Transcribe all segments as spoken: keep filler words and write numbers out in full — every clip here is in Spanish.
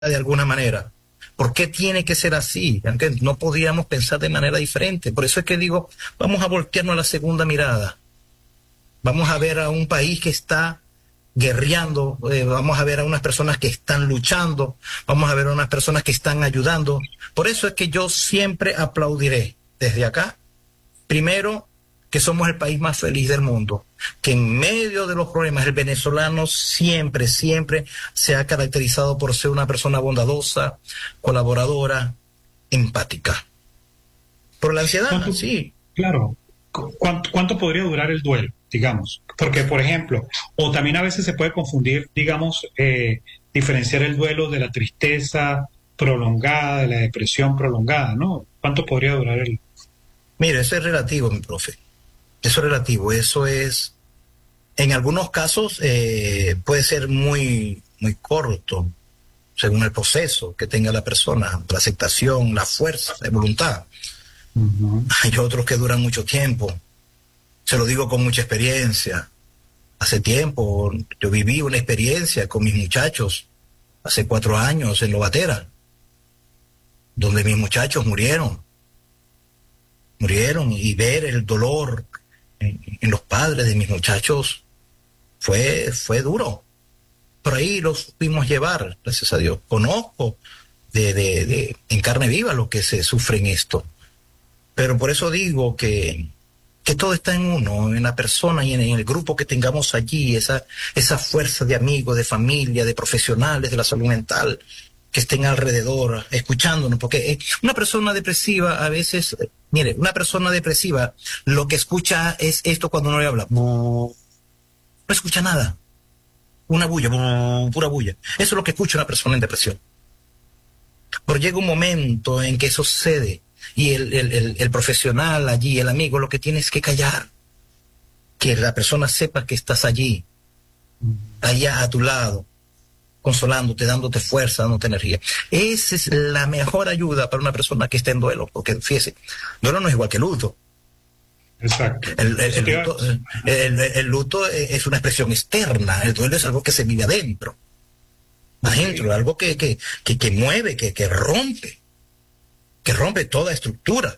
de alguna manera. ¿Por qué tiene que ser así? No podíamos pensar de manera diferente. Por eso es que digo, vamos a voltearnos a la segunda mirada. Vamos a ver a un país que está guerreando, eh, vamos a ver a unas personas que están luchando, vamos a ver a unas personas que están ayudando. Por eso es que yo siempre aplaudiré desde acá, primero, que somos el país más feliz del mundo, que en medio de los problemas el venezolano siempre, siempre se ha caracterizado por ser una persona bondadosa, colaboradora, empática. Por la ansiedad, ¿Cuánto, sí. claro, ¿cuánto, cuánto podría durar el duelo, digamos? Porque, por ejemplo, o también a veces se puede confundir, digamos, eh, diferenciar el duelo de la tristeza prolongada, de la depresión prolongada, ¿no? ¿Cuánto podría durar el...? Mire, eso es relativo, mi profe. Eso es relativo, eso es, en algunos casos eh, puede ser muy, muy corto, según el proceso que tenga la persona, la aceptación, la fuerza de voluntad. Uh-huh. Hay otros que duran mucho tiempo, se lo digo con mucha experiencia. Hace tiempo yo viví una experiencia con mis muchachos, hace cuatro años en Lobatera, donde mis muchachos murieron, murieron y ver el dolor En, en los padres de mis muchachos fue, fue duro. Por ahí los supimos llevar, gracias a Dios. Conozco de, de, de, en carne viva lo que se sufre en esto. Pero por eso digo que, que todo está en uno, en la persona y en, en el grupo que tengamos allí, esa, esa fuerza de amigos, de familia, de profesionales de la salud mental que estén alrededor, escuchándonos, porque una persona depresiva a veces, mire, una persona depresiva lo que escucha es esto cuando no le habla, no escucha nada, una bulla, pura bulla, eso es lo que escucha una persona en depresión. Pero llega un momento en que eso sucede y el, el, el, el profesional allí, el amigo, lo que tiene es que callar, que la persona sepa que estás allí, allá a tu lado, consolándote, dándote fuerza, dándote energía. Esa es la mejor ayuda para una persona que esté en duelo, porque fíjese, duelo no es igual que luto. Exacto. El, el, el, luto, el, el luto es una expresión externa, el duelo es algo que se vive adentro, adentro, okay. Algo que, que, que, que mueve, que, que rompe, que rompe toda estructura.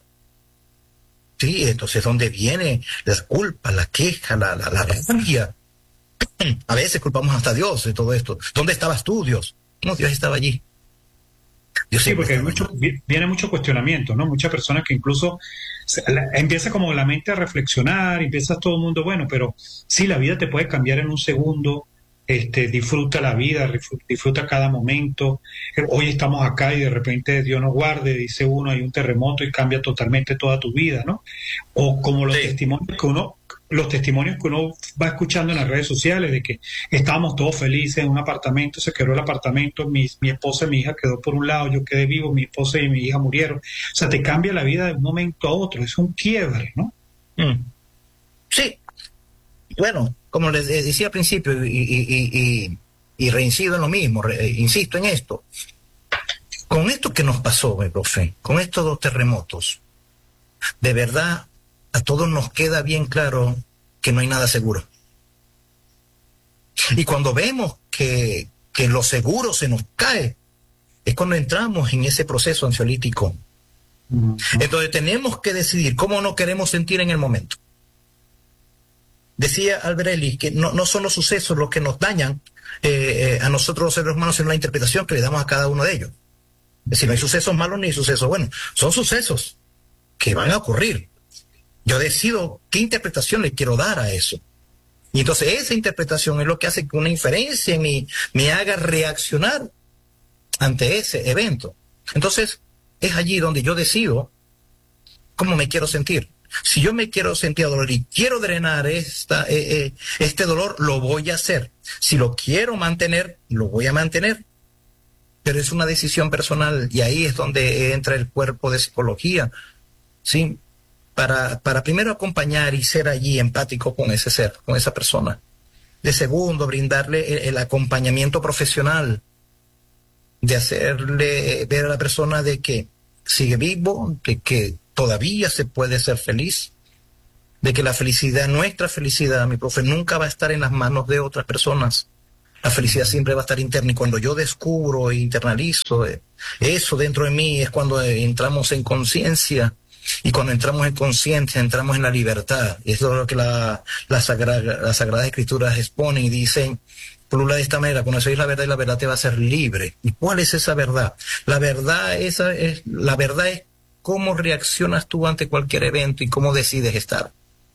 Sí, entonces, ¿dónde viene la culpa, la queja, la, la, la rabia? A veces culpamos hasta a Dios de todo esto. ¿Dónde estabas tú, Dios? No, Dios estaba allí. Dios sí, porque hay mucho, viene mucho cuestionamiento, ¿no? Muchas personas que incluso se, la, empieza como la mente a reflexionar, empieza todo el mundo, bueno, pero sí, la vida te puede cambiar en un segundo, este, disfruta la vida, disfruta cada momento. Hoy estamos acá y de repente Dios nos guarde, dice uno, hay un terremoto y cambia totalmente toda tu vida, ¿no? O como los sí. testimonios que uno... los testimonios que uno va escuchando en las redes sociales de que estábamos todos felices en un apartamento, se quebró el apartamento, mi, mi esposa y mi hija quedó por un lado, yo quedé vivo, mi esposa y mi hija murieron. O sea, te cambia la vida de un momento a otro, es un quiebre, ¿no? Mm. Sí. Bueno, como les decía al principio, y, y, y, y, y reincido en lo mismo, re, insisto en esto. Con esto que nos pasó, mi profe, con estos dos terremotos, de verdad, a todos nos queda bien claro que no hay nada seguro. Y cuando vemos que, que lo seguro se nos cae, es cuando entramos en ese proceso ansiolítico. Uh-huh. Entonces tenemos que decidir cómo nos queremos sentir en el momento. Decía Albert Ellis que no, no son los sucesos los que nos dañan eh, eh, a nosotros los seres humanos, sino la interpretación que le damos a cada uno de ellos. Es decir, no hay sucesos malos ni sucesos buenos, son sucesos que van a ocurrir. Yo decido qué interpretación le quiero dar a eso. Y entonces esa interpretación es lo que hace que una inferencia en mí me haga reaccionar ante ese evento. Entonces es allí donde yo decido cómo me quiero sentir. Si yo me quiero sentir dolor y quiero drenar esta, eh, eh, este dolor, lo voy a hacer. Si lo quiero mantener, lo voy a mantener. Pero es una decisión personal y ahí es donde entra el cuerpo de psicología, ¿sí? Para, para primero acompañar y ser allí empático con ese ser, con esa persona. De segundo, brindarle el, el acompañamiento profesional, de hacerle ver a la persona de que sigue vivo, de que todavía se puede ser feliz, de que la felicidad, nuestra felicidad, mi profe, nunca va a estar en las manos de otras personas. La felicidad siempre va a estar interna, y cuando yo descubro e internalizo eso dentro de mí es cuando entramos en conciencia, y cuando entramos en conciencia entramos en la libertad. Y eso es lo que la, la, sagra, las Sagradas Escrituras exponen y dicen, por de esta manera, conocéis la verdad y la verdad te va a hacer libre. ¿Y cuál es esa verdad? La verdad, esa es, la verdad es cómo reaccionas tú ante cualquier evento y cómo decides estar.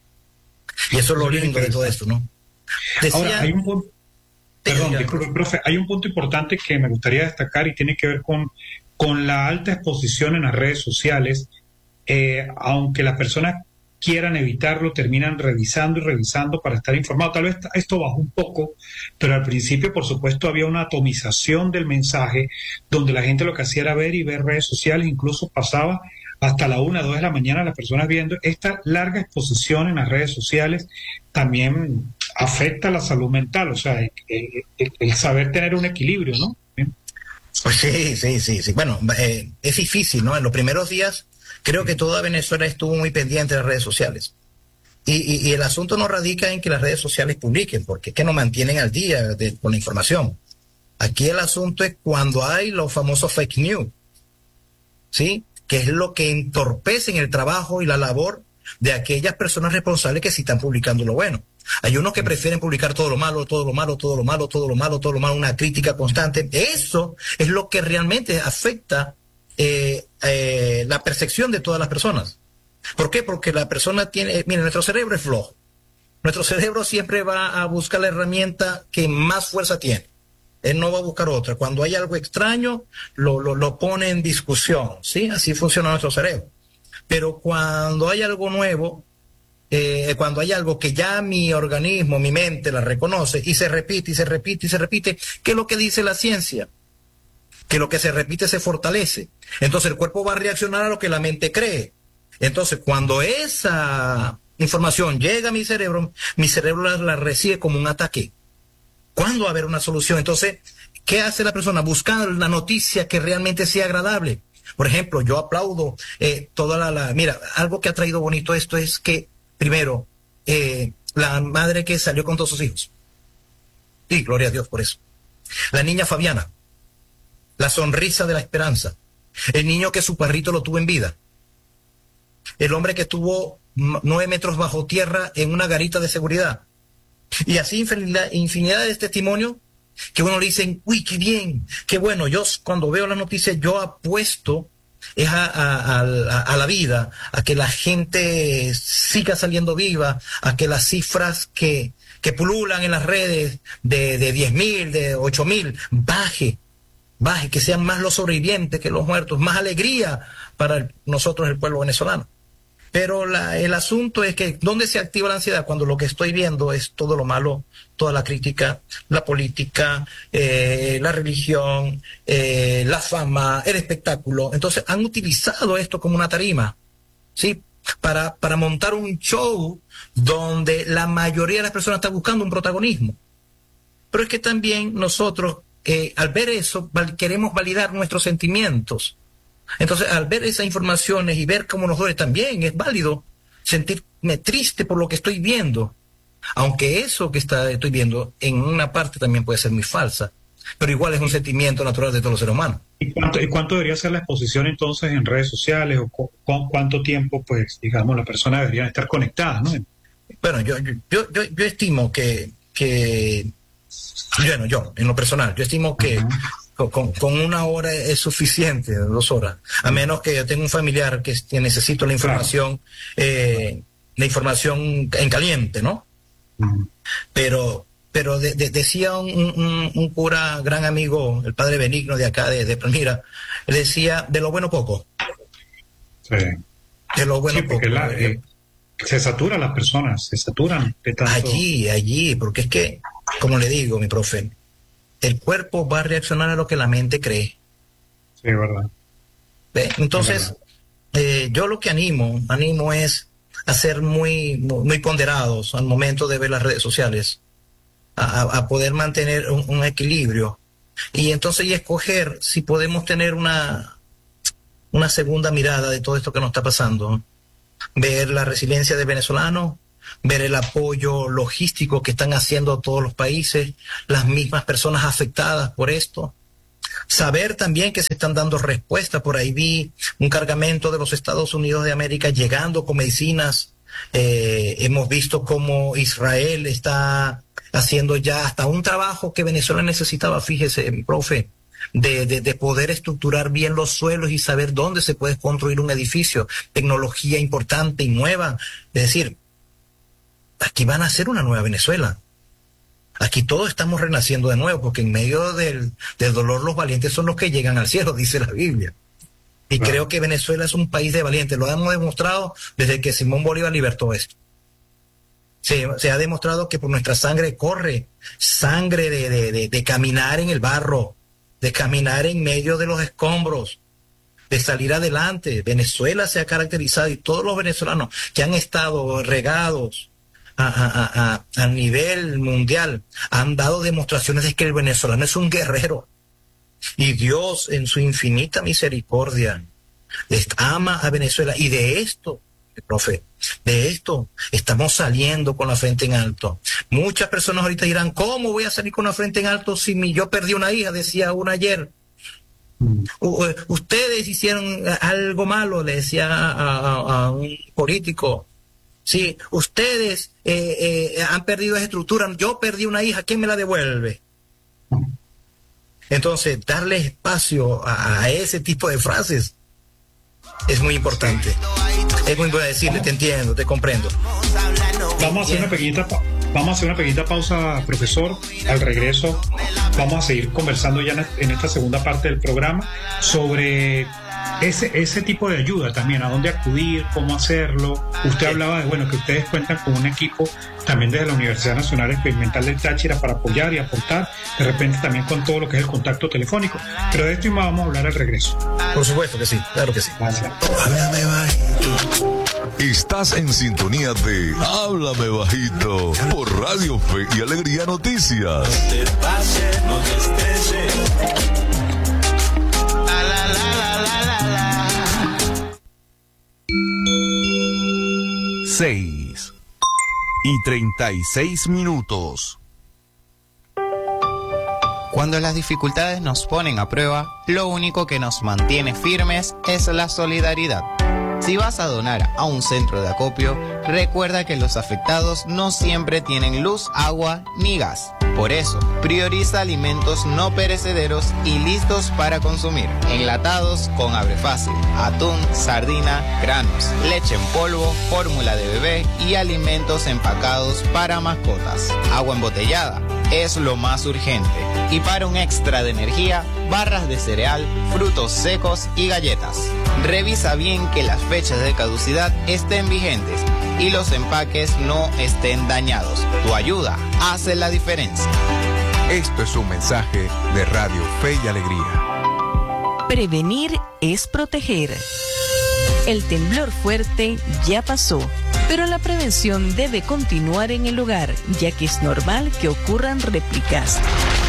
Y eso es lo lindo de todo esto, ¿no? Decía, ahora, hay un punto, perdón, disculpe, profe, hay un punto importante que me gustaría destacar y tiene que ver con, con la alta exposición en las redes sociales. Eh, aunque las personas quieran evitarlo, terminan revisando y revisando para estar informados. Tal vez esto bajó un poco, pero al principio, por supuesto, había una atomización del mensaje, donde la gente lo que hacía era ver y ver redes sociales, incluso pasaba hasta la una, dos de la mañana las personas viendo. Esta larga exposición en las redes sociales también afecta la salud mental, o sea, el, el, el saber tener un equilibrio, ¿no? Pues sí, sí, sí, sí. Bueno, eh, es difícil, ¿no? En los primeros días creo que toda Venezuela estuvo muy pendiente de las redes sociales. Y, y, y el asunto no radica en que las redes sociales publiquen, porque es que nos mantienen al día de, con la información. Aquí el asunto es cuando hay los famosos fake news, ¿sí? Que es lo que entorpecen el trabajo y la labor de aquellas personas responsables que sí están publicando lo bueno. Hay unos que prefieren publicar todo lo malo, todo lo malo, todo lo malo, todo lo malo, todo lo malo, una crítica constante. Eso es lo que realmente afecta Eh, eh, la percepción de todas las personas. ¿Por qué? Porque la persona tiene, eh, mire, nuestro cerebro es flojo. Nuestro cerebro siempre va a buscar la herramienta que más fuerza tiene. Él no va a buscar otra. Cuando hay algo extraño, lo, lo, lo pone en discusión, ¿sí? Así funciona nuestro cerebro. Pero cuando hay algo nuevo, eh, cuando hay algo que ya mi organismo, mi mente la reconoce, y se repite, y se repite, y se repite, ¿qué es lo que dice la ciencia? Que lo que se repite se fortalece. Entonces el cuerpo va a reaccionar a lo que la mente cree. Entonces cuando esa información llega a mi cerebro, mi cerebro la, la recibe como un ataque. ¿Cuándo va a haber una solución? Entonces, ¿qué hace la persona? Buscar la noticia que realmente sea agradable. Por ejemplo, yo aplaudo eh, toda la, la... Mira, algo que ha traído bonito esto es que, primero, eh, la madre que salió con todos sus hijos. Sí, gloria a Dios por eso. La niña Fabiana. La sonrisa de la esperanza. El niño que su perrito lo tuvo en vida. El hombre que estuvo nueve metros bajo tierra en una garita de seguridad. Y así infinidad, infinidad de testimonios que uno le dicen, uy, qué bien, qué bueno. Yo cuando veo las noticias, yo apuesto es a, a, a, a la vida, a que la gente siga saliendo viva, a que las cifras que, que pululan en las redes de, de diez mil, de ocho mil, baje. Baje, que sean más los sobrevivientes que los muertos, más alegría para el, nosotros, el pueblo venezolano. Pero la, el asunto es que, ¿dónde se activa la ansiedad? Cuando lo que estoy viendo es todo lo malo, toda la crítica, la política, eh, la religión, eh, la fama, el espectáculo. Entonces, han utilizado esto como una tarima, ¿sí? Para, para montar un show donde la mayoría de las personas están buscando un protagonismo. Pero es que también nosotros, Eh, al ver eso, val, queremos validar nuestros sentimientos. Entonces, al ver esas informaciones y ver cómo nos duele, también es válido sentirme triste por lo que estoy viendo. Aunque eso que está, estoy viendo, en una parte también puede ser muy falsa. Pero igual es un sentimiento natural de todos los seres humanos. ¿Y cuánto, y cuánto debería ser la exposición entonces en redes sociales? ¿O cu cu cuánto tiempo, pues, digamos, las personas deberían estar conectadas, ¿no? Bueno, yo, yo, yo, yo estimo que... que Bueno, yo, en lo personal, yo estimo que uh-huh. con, con una hora es suficiente, dos horas, a menos que yo tenga un familiar que, que necesito la información, claro. eh, la información en caliente, ¿no? Uh-huh. Pero, pero de, de, decía un, un, un cura, gran amigo, el padre Benigno de acá, de, de Palmira, decía, de lo bueno poco. Sí. De lo bueno sí, porque poco. La, eh, se saturan las personas, se saturan de tanto... Allí, allí, porque es que, como le digo, mi profe, el cuerpo va a reaccionar a lo que la mente cree. Sí, verdad. ¿Ve? Entonces, eh, yo lo que animo, animo es a ser muy, muy, muy ponderados al momento de ver las redes sociales, a, a poder mantener un, un equilibrio y entonces y escoger si podemos tener una, una segunda mirada de todo esto que nos está pasando, ver la resiliencia del venezolano, ver el apoyo logístico que están haciendo todos los países, las mismas personas afectadas por esto. Saber también que se están dando respuestas. Por ahí vi un cargamento de los Estados Unidos de América llegando con medicinas. Eh, hemos visto cómo Israel está haciendo ya hasta un trabajo que Venezuela necesitaba, fíjese, profe, de, de, de poder estructurar bien los suelos y saber dónde se puede construir un edificio. Tecnología importante y nueva. Es decir, aquí van a hacer una nueva Venezuela. Aquí todos estamos renaciendo de nuevo, porque en medio del, del dolor los valientes son los que llegan al cielo, dice la Biblia. Y claro, creo que Venezuela es un país de valientes. Lo hemos demostrado desde que Simón Bolívar libertó esto. Se, se ha demostrado que por nuestra sangre corre sangre de, de, de, de caminar en el barro, de caminar en medio de los escombros, de salir adelante. Venezuela se ha caracterizado, y todos los venezolanos que han estado regados A, a, a, a nivel mundial han dado demostraciones de que el venezolano es un guerrero, y Dios en su infinita misericordia les ama a Venezuela. Y de esto, profe, de esto estamos saliendo con la frente en alto. Muchas personas ahorita dirán, ¿cómo voy a salir con la frente en alto si mi, yo perdí una hija? Decía una ayer. Mm. U, ustedes hicieron algo malo, le decía a, a, a un político. Sí, ustedes eh, eh, han perdido esa estructura. Yo perdí una hija, ¿quién me la devuelve? Entonces, darle espacio a, a ese tipo de frases es muy importante. Es muy bueno decirle, te entiendo, te comprendo. Vamos a hacer una pequeñita, vamos a hacer una pequeñita pausa, profesor. Al regreso vamos a seguir conversando ya en esta segunda parte del programa sobre Ese, ese tipo de ayuda también, a dónde acudir, cómo hacerlo. Usted hablaba de, bueno, que ustedes cuentan con un equipo también desde la Universidad Nacional Experimental del Táchira para apoyar y aportar, de repente también con todo lo que es el contacto telefónico. Pero de esto y más vamos a hablar al regreso. Por supuesto que sí, claro que sí. Gracias. Háblame bajito. Estás en sintonía de Háblame Bajito por Radio Fe y Alegría Noticias. No te pases, no te estreses. seis y treinta y seis minutos. Cuando las dificultades nos ponen a prueba, lo único que nos mantiene firmes es la solidaridad. Si vas a donar a un centro de acopio, recuerda que los afectados no siempre tienen luz, agua ni gas. Por eso, prioriza alimentos no perecederos y listos para consumir. Enlatados con abre fácil, atún, sardina, granos, leche en polvo, fórmula de bebé y alimentos empacados para mascotas. Agua embotellada es lo más urgente. Y para un extra de energía, barras de cereal, frutos secos y galletas. Revisa bien que las fechas de caducidad estén vigentes y los empaques no estén dañados. Tu ayuda hace la diferencia. Esto es un mensaje de Radio Fe y Alegría. Prevenir es proteger. El temblor fuerte ya pasó, pero la prevención debe continuar en el hogar, ya que es normal que ocurran réplicas.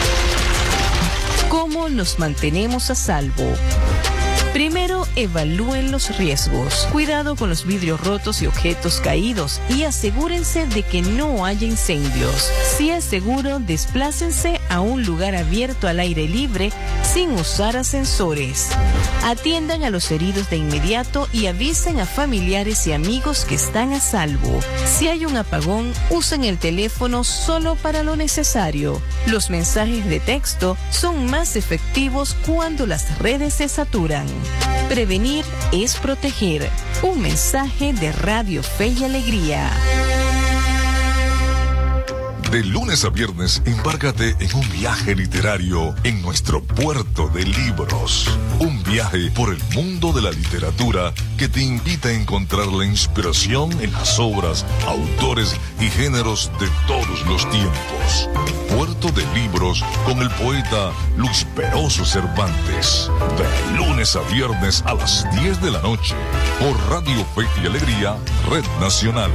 ¿Cómo nos mantenemos a salvo? Primero, evalúen los riesgos. Cuidado con los vidrios rotos y objetos caídos y asegúrense de que no haya incendios. Si es seguro, desplácense a un lugar abierto al aire libre sin usar ascensores. Atiendan a los heridos de inmediato y avisen a familiares y amigos que están a salvo. Si hay un apagón, usen el teléfono solo para lo necesario. Los mensajes de texto son más efectivos cuando las redes se saturan. Prevenir es proteger. Un mensaje de Radio Fe y Alegría. De lunes a viernes, embárcate en un viaje literario en nuestro puerto de libros. Un viaje por el mundo de la literatura que te invita a encontrar la inspiración en las obras, autores y géneros de todos los tiempos. Puerto de Libros con el poeta Luis Peroso Cervantes. De lunes a viernes a las diez de la noche por Radio Fe y Alegría, Red Nacional.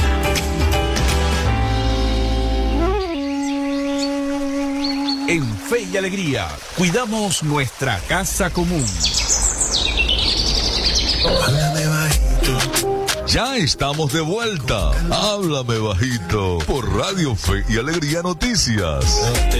En Fe y Alegría, cuidamos nuestra casa común. Háblame bajito. Ya estamos de vuelta. Háblame bajito por Radio Fe y Alegría Noticias.